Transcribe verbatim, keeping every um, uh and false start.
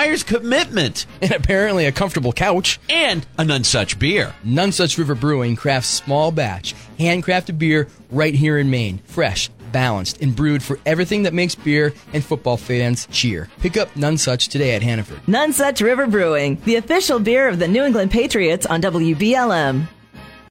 requires commitment. And apparently a comfortable couch. And a None Such beer. None Such River Brewing crafts small batch, handcrafted beer right here in Maine. Fresh, balanced, and brewed for everything that makes beer and football fans cheer. Pick up None Such today at Hannaford. None Such River Brewing, the official beer of the New England Patriots on W B L M.